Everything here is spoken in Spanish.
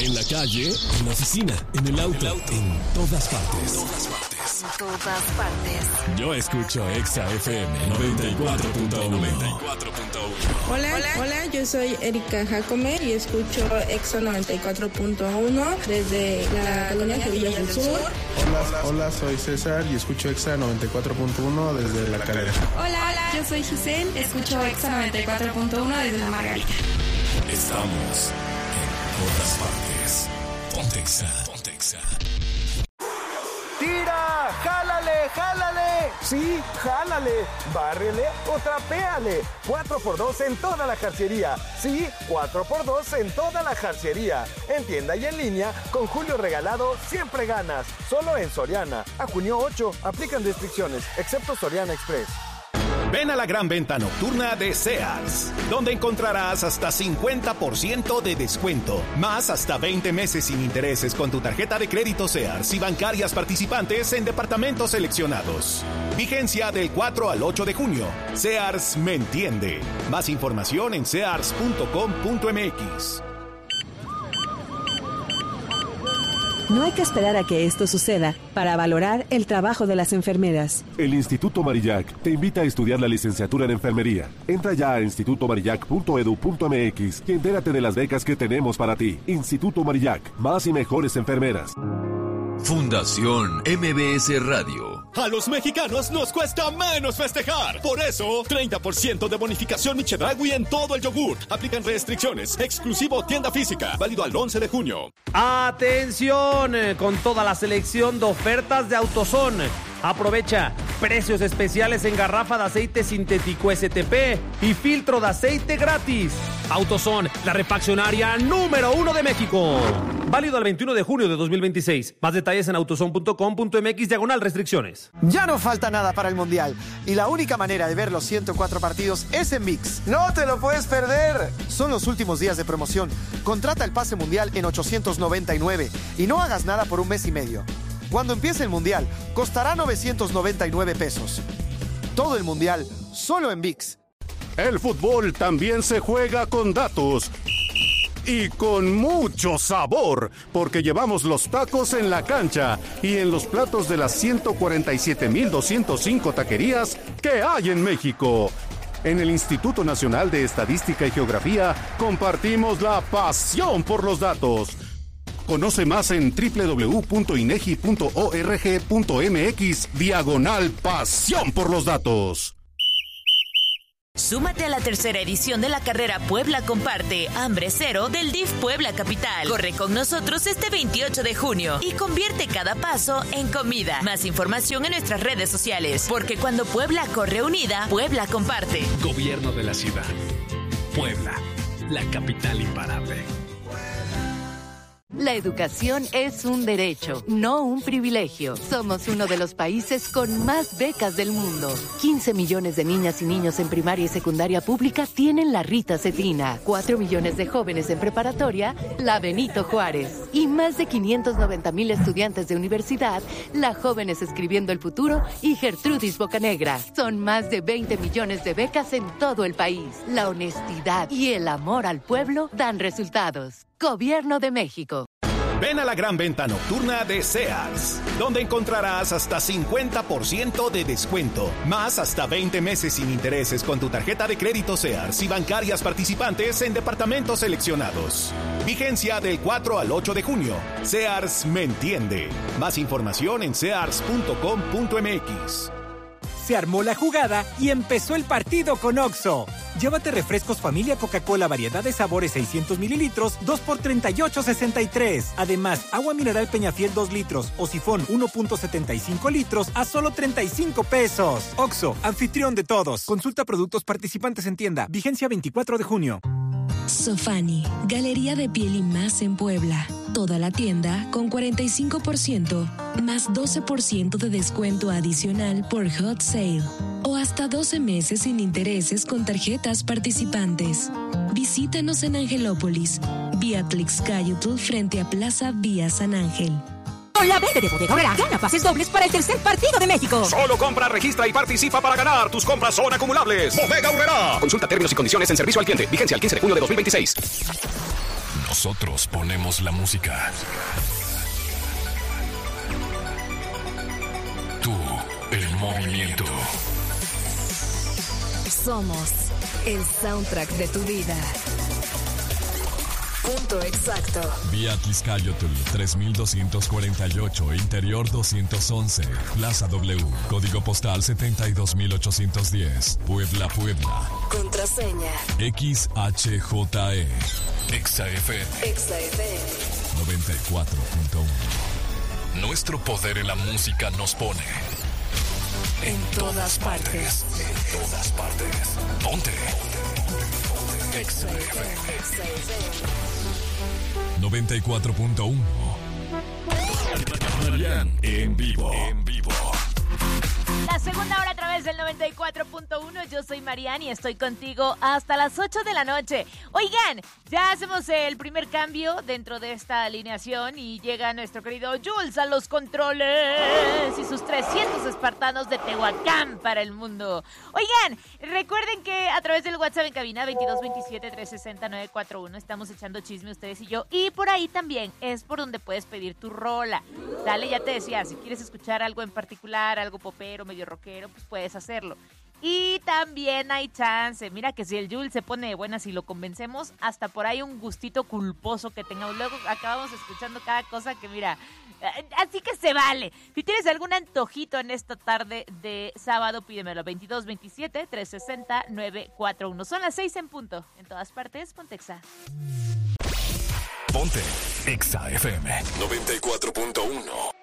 En la calle, en la oficina, en el auto, en todas partes. En todas partes. Yo escucho Exa FM 94.1. Hola, yo soy Erika Jacome y escucho Exa 94.1 desde la colonia Sevilla del Sur. Hola, soy César y escucho Exa 94.1 desde La Calera. Hola, yo soy Giselle, escucho Exa 94.1 desde La Margarita. Estamos en todas partes. Ponte Exa. ¡Tira! ¡Jálale! Sí, jálale. Bárrele o trapéale. 4x2 en toda la jarciería. Sí, 4x2 en toda la jarciería. En tienda y en línea, con Julio Regalado siempre ganas. Solo en Soriana. A junio 8, aplican restricciones, excepto Soriana Express. Ven a la gran venta nocturna de Sears, donde encontrarás hasta 50% de descuento, más hasta 20 meses sin intereses con tu tarjeta de crédito Sears y bancarias participantes en departamentos seleccionados. Vigencia del 4 al 8 de junio. Sears me entiende. Más información en sears.com.mx. No hay que esperar a que esto suceda para valorar el trabajo de las enfermeras. El Instituto Marillac te invita a estudiar la licenciatura en enfermería. Entra ya a institutomarillac.edu.mx y entérate de las becas que tenemos para ti. Instituto Marillac, más y mejores enfermeras. Fundación MBS Radio. A los mexicanos nos cuesta menos festejar. Por eso, 30% de bonificación Michedragui en todo el yogur. Aplican restricciones. Exclusivo tienda física. Válido al 11 de junio. ¡Atención! Con toda la selección de ofertas de AutoZone. Aprovecha precios especiales en garrafa de aceite sintético STP y filtro de aceite gratis. AutoZone, la refaccionaria número 1 de México. Válido al 21 de junio de 2026. Más detalles en autozone.com.mx/restricciones. Ya no falta nada para el Mundial. Y la única manera de ver los 104 partidos es en ViX. ¡No te lo puedes perder! Son los últimos días de promoción. Contrata el pase Mundial en $899 y no hagas nada por un mes y medio. Cuando empiece el Mundial, costará $999. Todo el Mundial, solo en ViX. El fútbol también se juega con datos. Y con mucho sabor, porque llevamos los tacos en la cancha y en los platos de las 147,205 taquerías que hay en México. En el Instituto Nacional de Estadística y Geografía compartimos la pasión por los datos. Conoce más en www.inegi.org.mx/pasión por los datos. Súmate a la tercera edición de la carrera Puebla Comparte, Hambre Cero del DIF Puebla Capital. Corre con nosotros este 28 de junio y convierte cada paso en comida. Más información en nuestras redes sociales, porque cuando Puebla corre unida, Puebla comparte. Gobierno de la ciudad. Puebla, la capital imparable. La educación es un derecho, no un privilegio. Somos uno de los países con más becas del mundo. 15 millones de niñas y niños en primaria y secundaria pública tienen la Rita Cetina. 4 millones de jóvenes en preparatoria, la Benito Juárez. Y más de 590,000 estudiantes de universidad, la Jóvenes Escribiendo el Futuro y Gertrudis Bocanegra. Son más de 20 millones de becas en todo el país. La honestidad y el amor al pueblo dan resultados. Gobierno de México. Ven a la gran venta nocturna de Sears, donde encontrarás hasta 50% de descuento, más hasta 20 meses sin intereses con tu tarjeta de crédito Sears y bancarias participantes en departamentos seleccionados. Vigencia del 4 al 8 de junio. Sears me entiende. Más información en sears.com.mx. Se armó la jugada y empezó el partido con Oxxo. Llévate refrescos familia Coca-Cola variedad de sabores 600 mililitros, 2 por $38.63. Además, agua mineral Peñafiel 2 litros o sifón 1.75 litros a solo $35. Oxxo, anfitrión de todos. Consulta productos participantes en tienda. Vigencia 24 de junio. Sofani, Galería de Piel y Más en Puebla. Toda la tienda con 45%, más 12% de descuento adicional por Hot Sale. O hasta 12 meses sin intereses con tarjetas participantes. Visítanos en Angelópolis, vía Tlixcayotl frente a Plaza Vía San Ángel. Con la venta de Bodega Aurrerá, gana pases dobles para el tercer partido de México. Solo compra, registra y participa para ganar. Tus compras son acumulables. Bodega Aurrerá. Consulta términos y condiciones en servicio al cliente. Vigencia el 15 de junio de 2026. Nosotros ponemos la música. Tú, el movimiento. Somos el soundtrack de tu vida. Punto exacto. Vía Tizcayotl 3248, Interior 211, Plaza W, Código Postal 72810, Puebla, Puebla. Contraseña XHJE. XFM. 94.1. Nuestro poder en la música nos pone en todas partes. En todas partes. Ponte. XFM 94.1. Marian en vivo. La segunda hora a través del 94.1. Yo soy Marian y estoy contigo hasta las 8 de la noche. Oigan, ya hacemos el primer cambio dentro de esta alineación y llega nuestro querido Jules a los controles y sus 300 espartanos de Tehuacán para el mundo. Oigan, recuerden que a través del WhatsApp en cabina 2227-360-941 estamos echando chisme ustedes y yo, y por ahí también es por donde puedes pedir tu rola. Dale, ya te decía, si quieres escuchar algo en particular, algo popero, medio rockero, pues puedes hacerlo. Y también hay chance, mira que si el Jules se pone de buenas y lo convencemos, hasta por ahí un gustito culposo que tengamos. Luego acabamos escuchando cada cosa que mira, así que se vale. Si tienes algún antojito en esta tarde de sábado, pídemelo. 2227-360-941. Son las 6 en punto. En todas partes, ponte Exa. Ponte Exa FM 94.1.